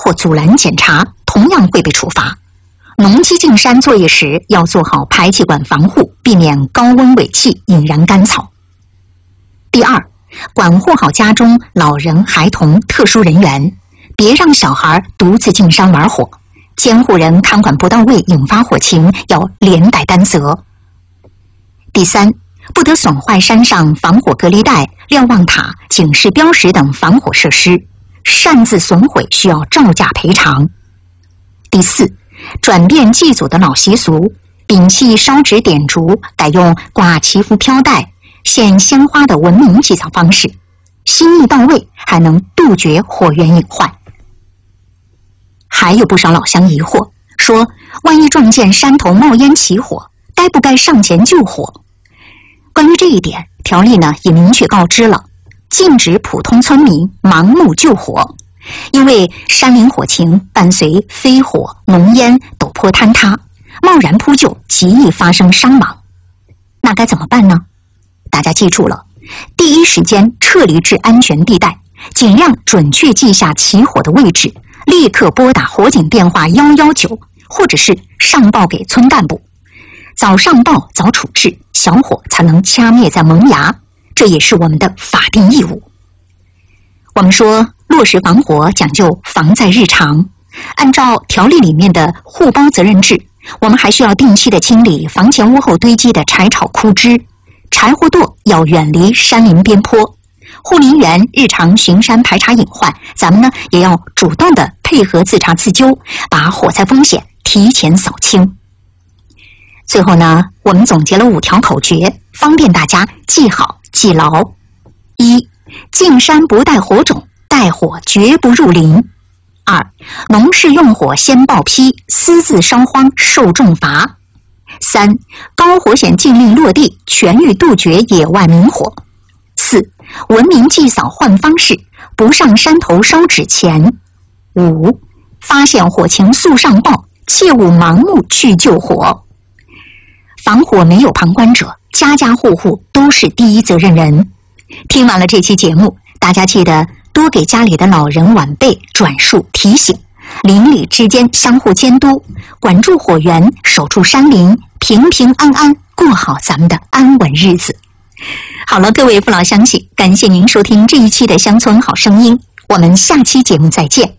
或阻拦检查，同样会被处罚。农机进山作业时，要做好排气管防护，避免高温尾气引燃干草。第二，管护好家中老人、孩童、特殊人员，别让小孩独自进山玩火。监护人看管不到位，引发火情，要连带担责。第三，不得损坏山上防火隔离带、瞭望塔、警示标识等防火设施，擅自损毁需要照价赔偿。第四，转变祭祖的老习俗，摒弃烧纸点烛，改用挂祈福飘带、献鲜花的文明祭扫方式，心意到位，还能杜绝火源隐患。还有不少老乡疑惑，说万一撞见山头冒烟起火，该不该上前救火？关于这一点，条例呢也明确告知了，禁止普通村民盲目救火，因为山林火情伴随飞火、浓烟、陡坡坍塌，贸然扑救极易发生伤亡。那该怎么办呢？大家记住了，第一时间撤离至安全地带，尽量准确记下起火的位置，立刻拨打火警电话119，或者是上报给村干部。早上报早处置，小火才能掐灭在萌芽，这也是我们的法定义务。我们说落实防火讲究防在日常，按照条例里面的互包责任制，我们还需要定期的清理房前屋后堆积的柴草枯枝，柴火垛要远离山林边坡，护林员日常巡山排查隐患，咱们呢也要主动的配合自查自纠，把火灾风险提前扫清。最后呢，我们总结了5条口诀，方便大家记好记牢。1. 进山不带火种，带火绝不入林。2. 农事用火先报批，私自烧荒受重罚。3. 高火险禁令落地，全域杜绝野外明火。4. 文明祭扫换方式，不上山头烧纸钱。5. 发现火情速上报，切勿盲目去救火。防火没有旁观者，家家户户都是第一责任人。听完了这期节目，大家记得多给家里的老人晚辈转述提醒，邻里之间相互监督，管住火源，守住山林，平平安安过好咱们的安稳日子。好了，各位父老乡亲，感谢您收听这一期的乡村好声音，我们下期节目再见。